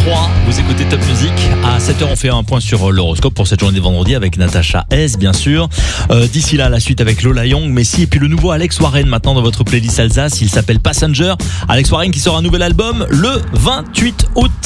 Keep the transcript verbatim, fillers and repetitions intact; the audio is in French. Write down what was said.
trois, vous écoutez Top Music. À sept heures, on fait un point sur l'horoscope pour cette journée de vendredi avec Natacha S, bien sûr. Euh, d'ici là, la suite avec Lola Young, Messi et puis le nouveau Alex Warren maintenant dans votre playlist Alsace. Il s'appelle Passenger. Alex Warren qui sort un nouvel album le vingt-huit août.